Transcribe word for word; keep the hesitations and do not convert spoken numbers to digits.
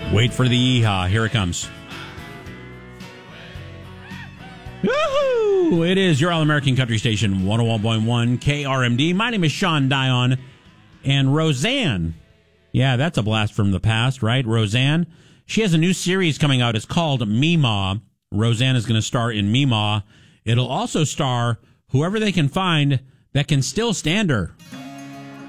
Wait for the yeehaw. Here it comes. Woohoo! It is your All-American Country Station, one oh one point one K R M D. My name is Sean Dion. And Roseanne. Yeah, that's a blast from the past, right? Roseanne. She has a new series coming out. It's called Meemaw. Roseanne is going to star in Meemaw. It'll also star whoever they can find that can still stand her.